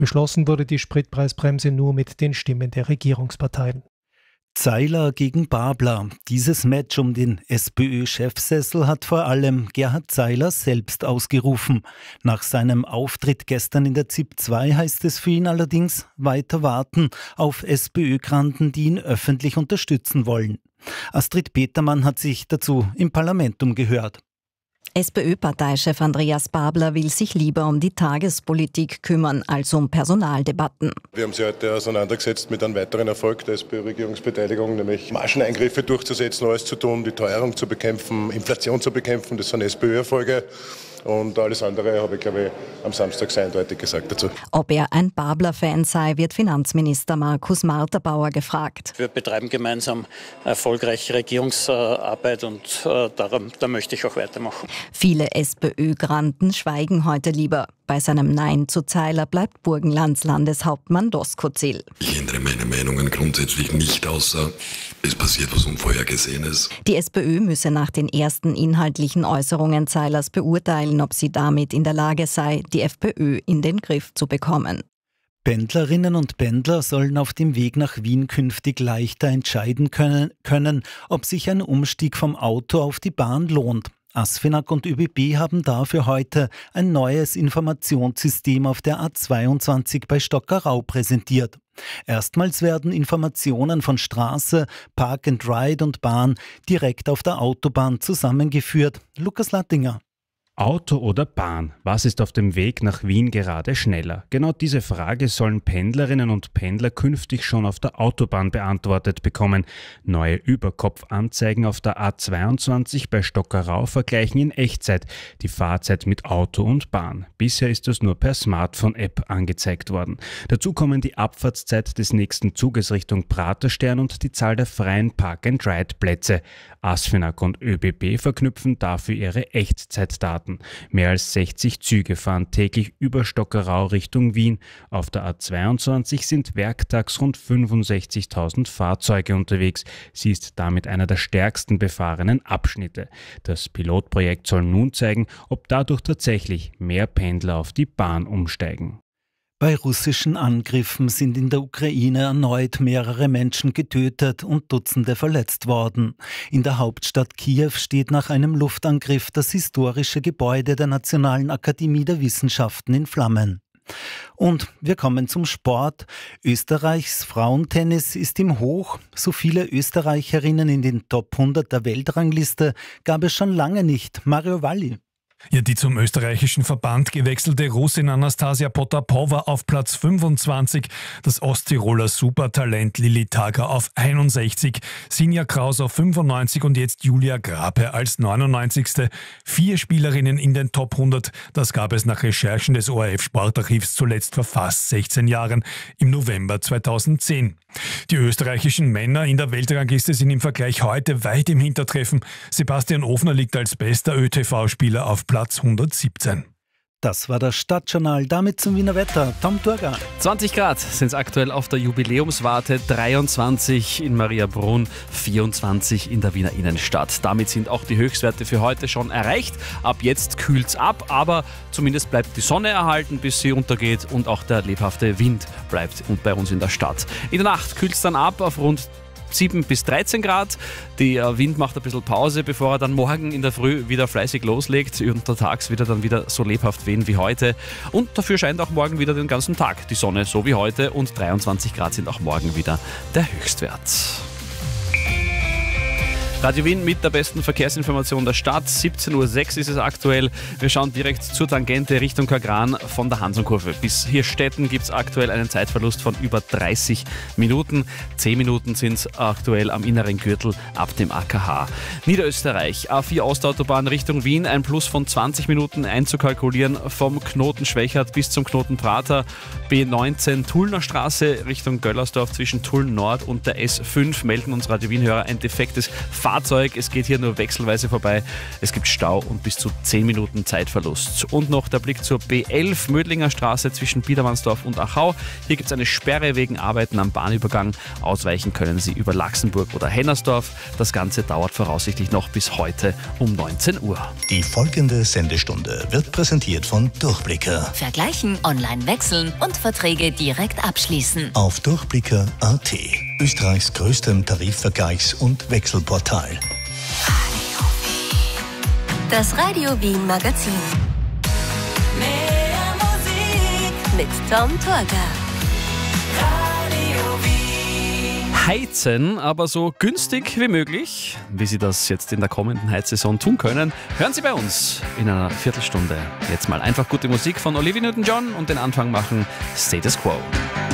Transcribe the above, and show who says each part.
Speaker 1: Beschlossen wurde die Spritpreisbremse nur mit den Stimmen der Regierungsparteien.
Speaker 2: Zeiler gegen Babler. Dieses Match um den SPÖ-Chefsessel hat vor allem Gerhard Zeiler selbst ausgerufen. Nach seinem Auftritt gestern in der ZIP 2 heißt es für ihn allerdings weiter warten auf SPÖ-Granden, die ihn öffentlich unterstützen wollen. Astrid Petermann hat sich dazu im Parlament umgehört.
Speaker 3: SPÖ-Parteichef Andreas Babler will sich lieber um die Tagespolitik kümmern als um Personaldebatten.
Speaker 4: Wir haben sie heute auseinandergesetzt mit einem weiteren Erfolg der SPÖ-Regierungsbeteiligung, nämlich Margeneingriffe durchzusetzen, alles zu tun, die Teuerung zu bekämpfen, Inflation zu bekämpfen. Das sind SPÖ-Erfolge. Und alles andere habe ich, glaube ich, am Samstag sehr eindeutig gesagt dazu.
Speaker 3: Ob er ein Babler-Fan sei, wird Finanzminister Markus Marterbauer gefragt.
Speaker 5: Wir betreiben gemeinsam erfolgreiche Regierungsarbeit und da möchte ich auch weitermachen.
Speaker 3: Viele SPÖ-Granden schweigen heute lieber. Bei seinem Nein zu Zeiler bleibt Burgenlands Landeshauptmann Doskozil.
Speaker 6: Ich ändere meine Meinungen grundsätzlich nicht, außer es passiert was Unvorhergesehenes.
Speaker 3: Die SPÖ müsse nach den ersten inhaltlichen Äußerungen Zeilers beurteilen, ob sie damit in der Lage sei, die FPÖ in den Griff zu bekommen.
Speaker 2: Pendlerinnen und Pendler sollen auf dem Weg nach Wien künftig leichter entscheiden können, ob sich ein Umstieg vom Auto auf die Bahn lohnt. ASFINAG und ÖBB haben dafür heute ein neues Informationssystem auf der A22 bei Stockerau präsentiert. Erstmals werden Informationen von Straße, Park and Ride und Bahn direkt auf der Autobahn zusammengeführt. Lukas Lattinger.
Speaker 7: Auto oder Bahn? Was ist auf dem Weg nach Wien gerade schneller? Genau diese Frage sollen Pendlerinnen und Pendler künftig schon auf der Autobahn beantwortet bekommen. Neue Überkopfanzeigen auf der A22 bei Stockerau vergleichen in Echtzeit die Fahrzeit mit Auto und Bahn. Bisher ist das nur per Smartphone-App angezeigt worden. Dazu kommen die Abfahrtszeit des nächsten Zuges Richtung Praterstern und die Zahl der freien Park-and-Ride-Plätze. ASFINAG und ÖBB verknüpfen dafür ihre Echtzeitdaten. Mehr als 60 Züge fahren täglich über Stockerau Richtung Wien. Auf der A22 sind werktags rund 65.000 Fahrzeuge unterwegs. Sie ist damit einer der stärksten befahrenen Abschnitte. Das Pilotprojekt soll nun zeigen, ob dadurch tatsächlich mehr Pendler auf die Bahn umsteigen.
Speaker 2: Bei russischen Angriffen sind in der Ukraine erneut mehrere Menschen getötet und Dutzende verletzt worden. In der Hauptstadt Kiew steht nach einem Luftangriff das historische Gebäude der Nationalen Akademie der Wissenschaften in Flammen. Und wir kommen zum Sport. Österreichs Frauentennis ist im Hoch. So viele Österreicherinnen in den Top 100 der Weltrangliste gab es schon lange nicht. Mario Valli.
Speaker 8: Ja, die zum österreichischen Verband gewechselte Russin Anastasia Potapova auf Platz 25, das Osttiroler Supertalent Lilly Tager auf 61, Sinja Kraus auf 95 und jetzt Julia Grape als 99. 4 Spielerinnen in den Top 100, das gab es nach Recherchen des ORF-Sportarchivs zuletzt vor fast 16 Jahren, im November 2010. Die österreichischen Männer in der Weltrangliste sind im Vergleich heute weit im Hintertreffen. Sebastian Ofner liegt als bester ÖTV-Spieler auf Platz 117.
Speaker 2: Das war das Stadtjournal. Damit zum Wiener Wetter. Tom Turga.
Speaker 9: 20 Grad sind es aktuell auf der Jubiläumswarte, 23 in Mariabrunn, 24 in der Wiener Innenstadt. Damit sind auch die Höchstwerte für heute schon erreicht. Ab jetzt kühlt's ab, aber zumindest bleibt die Sonne erhalten, bis sie untergeht und auch der lebhafte Wind bleibt bei uns in der Stadt. In der Nacht kühlt's dann ab auf rund 7 bis 13 Grad. Der Wind macht ein bisschen Pause, bevor er dann morgen in der Früh wieder fleißig loslegt. Untertags wird er dann wieder so lebhaft wehen wie heute. Und dafür scheint auch morgen wieder den ganzen Tag die Sonne, so wie heute. Und 23 Grad sind auch morgen wieder der Höchstwert. Radio Wien mit der besten Verkehrsinformation der Stadt. 17.06 Uhr ist es aktuell. Wir schauen direkt zur Tangente Richtung Kagran von der Hansenkurve. Bis Hirstetten gibt es aktuell einen Zeitverlust von über 30 Minuten. 10 Minuten sind es aktuell am inneren Gürtel ab dem AKH. Niederösterreich, A4 Ostautobahn Richtung Wien, ein Plus von 20 Minuten einzukalkulieren vom Knoten Schwächert bis zum Knoten Prater. B19 Tullner Straße Richtung Göllersdorf zwischen Tulln Nord und der S5 melden uns Radio Wien-Hörer ein defektes Fahrzeug Fahrzeug. Es geht hier nur wechselweise vorbei. Es gibt Stau und bis zu 10 Minuten Zeitverlust. Und noch der Blick zur B11 Mödlinger Straße zwischen Biedermannsdorf und Achau. Hier gibt es eine Sperre wegen Arbeiten am Bahnübergang. Ausweichen können Sie über Laxenburg oder Hennersdorf. Das Ganze dauert voraussichtlich noch bis heute um 19 Uhr.
Speaker 10: Die folgende Sendestunde wird präsentiert von Durchblicker.
Speaker 11: Vergleichen, online wechseln und Verträge direkt abschließen.
Speaker 10: Auf durchblicker.at, Österreichs größtem Tarifvergleichs- und Wechselportal.
Speaker 11: Das Radio Wien Magazin. Mehr Musik mit Tom Torger.
Speaker 9: Heizen, aber so günstig wie möglich. Wie Sie das jetzt in der kommenden Heizsaison tun können, hören Sie bei uns in einer Viertelstunde. Jetzt mal einfach gute Musik von Olivia Newton-John und den Anfang machen Status Quo.